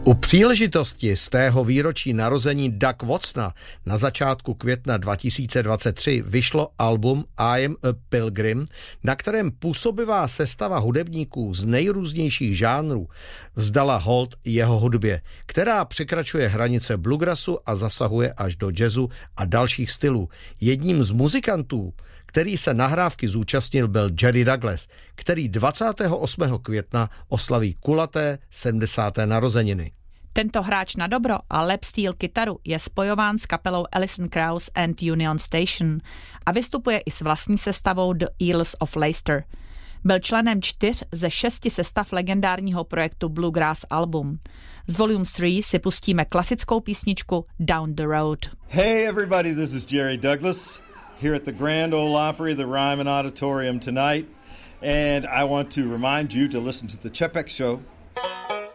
U příležitosti z tého výročí narození Doug Watsona na začátku května 2023 vyšlo album I Am a Pilgrim, na kterém působivá sestava hudebníků z nejrůznějších žánrů vzdala hold jeho hudbě, která překračuje hranice bluegrassu a zasahuje až do jazzu a dalších stylů. Jedním z muzikantů, který se nahrávky zúčastnil, byl Jerry Douglas, který 28. května oslaví kulaté 70. narozeniny. Tento hráč na dobro a lap steel kytaru je spojován s kapelou Alison Krauss and Union Station a vystupuje i s vlastní sestavou The Eels of Leicester. Byl členem 4 ze 6 sestav legendárního projektu Bluegrass Album. Z Volume 3 si pustíme klasickou písničku Down the Road. Hey everybody, this is Jerry Douglas here at the Grand Ole Opry, the Ryman Auditorium tonight, and I want to remind you to listen to the Čepek Show